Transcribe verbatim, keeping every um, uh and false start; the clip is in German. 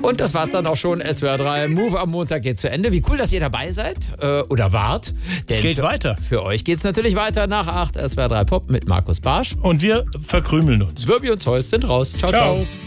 Und das war's dann auch schon. S W R drei Move am Montag geht zu Ende. Wie cool, dass ihr dabei seid äh, oder wart. Denn es geht für, weiter. Für euch geht's natürlich weiter nach acht. S W R drei Pop mit Markus Barsch. Und wir verkrümeln uns. Wirbi und Zeus sind raus. Ciao, ciao. ciao.